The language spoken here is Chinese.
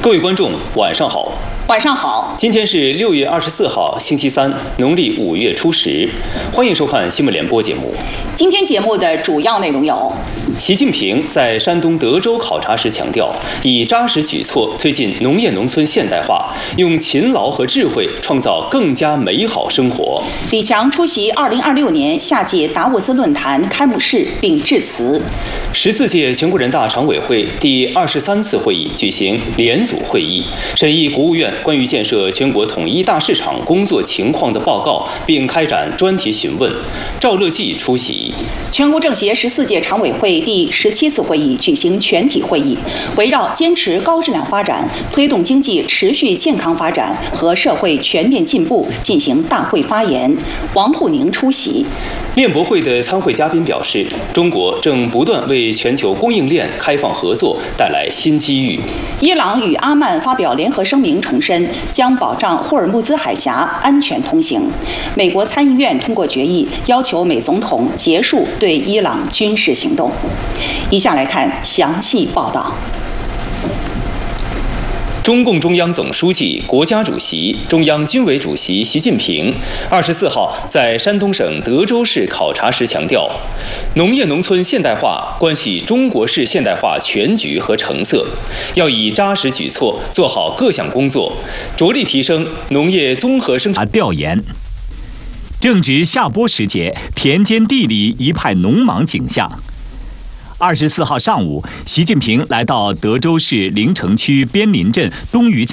各位观众，晚上好。 晚上好。 今天是6月24号，星期三，农历5月初10。欢迎收看新闻联播节目。 今天节目的主要内容有： 习近平在山东德州考察时强调，以扎实举措推进农业农村现代化，用勤劳和智慧创造更加美好生活。 李强出席2026年夏届达沃斯论坛开幕式并致辞。 14届全国人大常委会第23次会议举行联组会议，审议国务院关于建设全国统一大市场工作情况的报告，并开展专题询问。赵乐际出席。 全国政协14届常委会第17次会议举行全体会议，围绕坚持高质量发展、推动经济持续健康发展和社会全面进步进行大会发言。王沪宁出席。 链博会的参会嘉宾表示，中国正不断为全球供应链开放合作带来新机遇。 伊朗与阿曼发表联合声明，重申将保障霍尔木兹海峡安全通行。美国参议院通过决议，要求美总统结束对伊朗军事行动。以下来看详细报道。 中共中央总书记、国家主席、中央军委主席习近平24号在山东省德州市考察时强调，农业农村现代化关系中国式现代化全局和成色，要以扎实举措做好各项工作，着力提升农业综合生产。 调研。正值下播时节，田间地里一派农忙景象。24号上午，习近平来到德州市临城区边林镇东隅